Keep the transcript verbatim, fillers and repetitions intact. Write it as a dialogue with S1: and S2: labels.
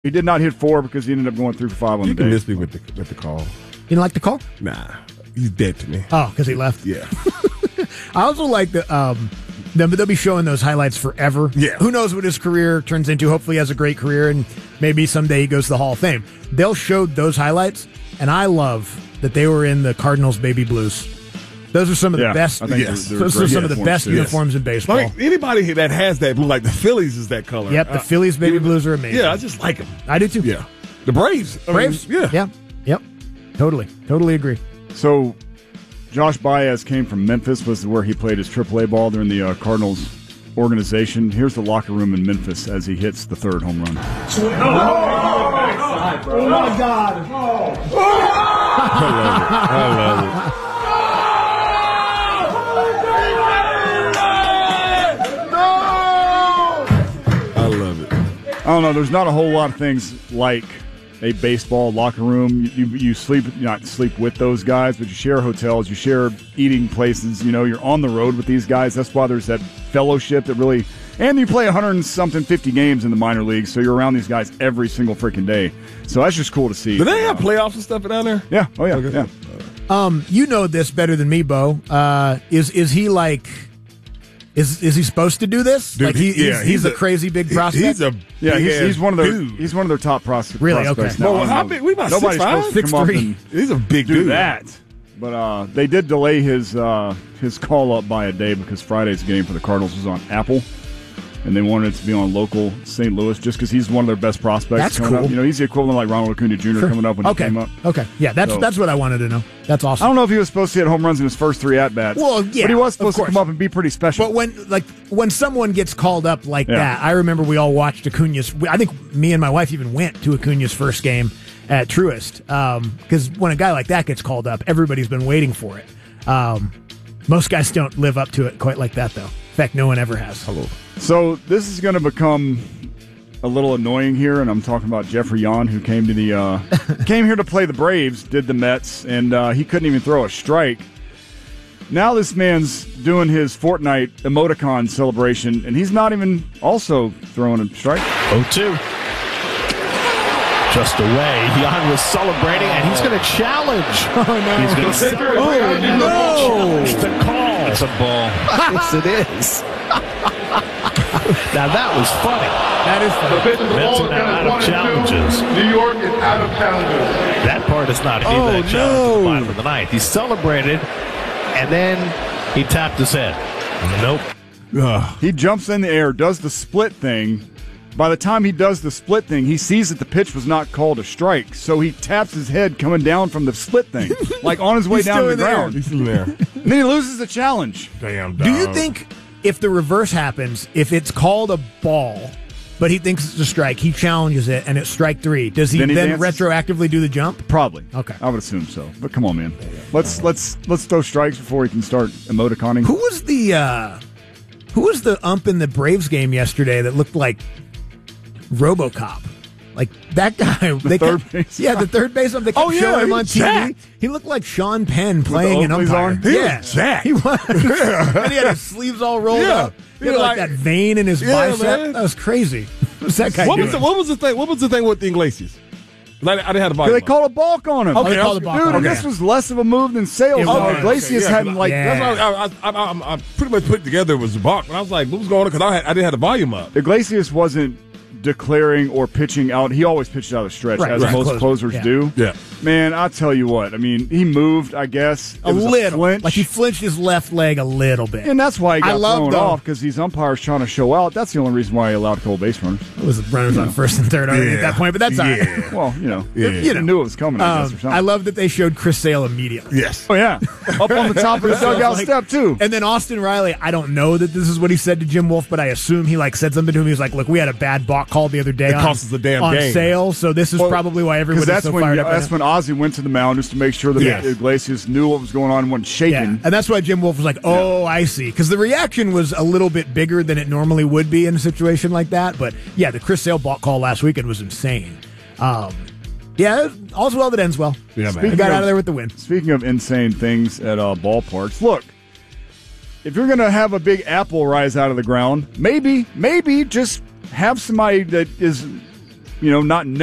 S1: He did not hit four because he ended up going three for five on
S2: You
S1: the
S2: can
S1: day.
S2: miss me with the, with the call.
S3: You didn't like the call?
S2: Nah, he's dead to me.
S3: Oh, because he left?
S2: Yeah.
S3: I also like the um, them, they'll be showing those highlights forever.
S2: Yeah.
S3: Who knows what his career turns into? Hopefully he has a great career, and maybe someday he goes to the Hall of Fame. They'll show those highlights, and I love that they were in the Cardinals baby blues. Those are some of the
S1: Yeah,
S3: best.
S1: I think
S2: Yes.
S1: they're- they're
S3: Those are
S1: great
S3: some of the
S1: uniforms,
S3: best
S1: too.
S3: uniforms in baseball.
S2: Like anybody that has that blue, like the Phillies is that color.
S3: Yep, the
S2: Uh,
S3: Phillies baby
S2: even-
S3: blues are amazing.
S2: Yeah, I just like them.
S3: I do too.
S2: Yeah. The Braves. I mean,
S3: Braves?
S2: yeah.
S3: Yeah. Yep. Totally. Totally agree.
S1: So, Josh Baez came from Memphis, was where he played his triple A ball during the uh, Cardinals organization. Here's the locker room in Memphis as he hits the third home run.
S4: Oh, my God.
S2: I love it. I love it. I love it.
S1: I don't know. There's not a whole lot of things like a baseball locker room. You, you, you sleep, not sleep with those guys, but you share hotels, you share eating places. You know, you're on the road with these guys. That's why there's that fellowship that really. And you play one hundred and something fifty games in the minor leagues, so you're around these guys every single freaking day. So that's just cool to see.
S2: Do they have playoffs and stuff down there?
S1: Yeah. Oh yeah.
S2: Okay.
S1: Yeah.
S3: Um, you know this better than me, Bo. Uh, is is he like? Is is he supposed to do this?
S2: Dude,
S3: like he,
S2: he- yeah,
S3: he's, he's,
S2: he's
S3: a,
S2: a-
S3: crazy big
S2: He-
S3: prospect.
S2: He's a
S1: Yeah, he's,
S2: big-ass
S1: he's one of their
S2: dude.
S1: he's one of their top pros-
S3: Really?
S1: prospects.
S3: Okay.
S1: now.
S2: Well,
S1: I
S2: how
S1: don't know.
S2: big- we about
S1: Nobody's
S2: six five?
S1: supposed to come up
S3: six three.
S1: and
S2: He's a big
S1: do
S2: dude.
S1: that. But uh, they did delay his uh, his call up by a day because Friday's game for the Cardinals was on Apple, and they wanted it to be on local Saint Louis just because he's one of their best prospects
S3: That's
S1: coming
S3: cool.
S1: up. You know, he's the equivalent of like Ronald Acuna Junior
S3: Sure.
S1: coming up when
S3: okay.
S1: he came up.
S3: Okay. Yeah, that's
S1: So-
S3: that's what I wanted to know. That's
S1: I
S3: awesome.
S1: don't know if he was supposed to hit home runs in his first three at bats.
S3: Well, yeah,
S1: but he was
S3: of
S1: supposed to
S3: course.
S1: come up and be pretty special.
S3: But when like when someone gets called up like
S1: Yeah.
S3: that, I remember we all watched Acuna's. I think me and my wife even went to Acuna's first game at Truist because when a guy like that gets called up, everybody's been waiting for it. Um, most guys don't live up to it quite like that, though. In fact, no one ever has. Hello.
S1: So this is going to become a little annoying here, and I'm talking about Jeffrey Yon, who came to the uh, came here to play the Braves, did the Mets, and uh, he couldn't even throw a strike. Now this man's doing his Fortnite emoticon celebration, and he's not even also throwing a strike.
S5: oh two. Just away. Jan was celebrating, and he's going to challenge. Oh, no. He's going to celebrate. Oh, no. Challenge the call. It's a ball. Yes, it is. Now, that was funny.
S3: That is
S6: The
S3: funny.
S6: pitch is the
S5: Mets
S6: ball
S5: are now out
S6: one
S5: of
S6: and two.
S5: challenges.
S6: New York is out of challenges.
S5: That part is not. He
S2: Oh,
S5: that challenge at
S2: no.
S5: the bottom of the ninth. He celebrated, and then he tapped his head. Nope.
S2: Ugh.
S1: He jumps in the air, does the split thing. By the time he does the split thing, he sees that the pitch was not called a strike, so he taps his head coming down from the split thing, like on his way
S3: He's
S1: down
S3: still
S1: to
S3: in
S1: the
S3: the air.
S1: ground.
S2: He's in there.
S1: And then he loses the challenge.
S2: Damn.
S3: Do you
S2: dog.
S3: think if the reverse happens, if it's called a ball, but he thinks it's a strike, he challenges it, and it's strike three, does he
S1: Then
S3: then,
S1: he dances?
S3: retroactively do the jump?
S1: Probably.
S3: Okay.
S1: I would assume so. But come on, man. Let's let's let's throw strikes before he can start emoticoning.
S3: Who was the uh, who was the ump in the Braves game yesterday that looked like RoboCop? Like that guy. The
S1: third base
S3: Yeah, the third base ump. They kept
S2: Oh, yeah,
S3: showing him
S2: he
S3: on
S2: was
S3: T V.
S2: jacked.
S3: He looked like Sean Penn playing an
S1: Oakley's
S3: umpire.
S1: on?
S2: He was
S3: yeah,
S2: jacked.
S3: he was. And he had his sleeves all rolled
S2: Yeah.
S3: up. He had
S2: Yeah,
S3: like,
S2: like-
S3: that vein in his
S2: Yeah,
S3: bicep.
S2: man.
S3: That was crazy. What was that guy
S2: What
S3: doing?
S2: was, the, what was the thing? What was the thing with the Iglesias? I, I didn't have the volume.
S1: They
S2: up.
S1: called a balk on him.
S3: Oh, they called a balk
S1: Dude,
S3: on
S1: and
S3: him.
S1: this was less of a move than sales.
S3: It
S1: Oh,
S3: was.
S1: Iglesias
S2: Okay, yeah,
S1: hadn't
S2: 'cause
S1: like.
S3: Yeah.
S2: That's why I, I, I, I, I pretty much put together it was the balk, but I was like, what was going on? Because I, had- I didn't have the volume up.
S1: Iglesias wasn't declaring or pitching out. He always pitched out of stretch,
S3: Right,
S1: as
S3: right.
S1: most
S3: Closer.
S1: closers
S3: Yeah.
S1: do.
S2: Yeah.
S1: Man, I'll tell you what. I mean, he moved, I guess. It
S3: A
S1: was
S3: little.
S1: flinch.
S3: Like he flinched his left leg a little bit.
S1: and that's why he
S3: I
S1: got
S3: love,
S1: thrown
S3: though-
S1: off, because these umpires trying to show out. That's the only reason why he allowed cold base runners.
S3: It was runners on first and third already
S2: Yeah.
S3: at that point, but that's all right.
S2: Yeah.
S1: Well, you know,
S2: Yeah.
S1: you knew it was coming, I guess, or
S3: Um,
S1: something.
S3: I love that they showed Chris Sale immediately.
S2: Yes.
S1: Oh, yeah. Up on the top of the dugout
S3: Like-
S1: step, too.
S3: And then Austin Riley, I don't know that this is what he said to Jim Wolf, but I assume he like said something to him. He was like, "Look, we had a bad balk call the other day
S2: It
S3: on,
S2: cost us the damn
S3: on
S2: game."
S3: sale, so this is
S1: Well,
S3: probably why
S1: Because
S3: everybody's
S1: that's
S3: so
S1: when
S3: fired up."
S1: that's
S3: right
S1: when Ozzie went to the mound just to make sure that
S3: Yes.
S1: Iglesias knew what was going on and wasn't shaking.
S3: Yeah, and that's why Jim Wolf was like, "Oh, I see," because the reaction was a little bit bigger than it normally would be in a situation like that. But yeah, the Chris Sale balk call last weekend was insane. Um, yeah, all's well that ends well.
S2: Yeah, man.
S3: We
S1: Speaking
S3: got
S1: of-
S3: out of there with the win.
S1: Speaking of insane things at uh, ballparks, look, if you're going to have a big apple rise out of the ground, maybe, maybe just have somebody that is you know, not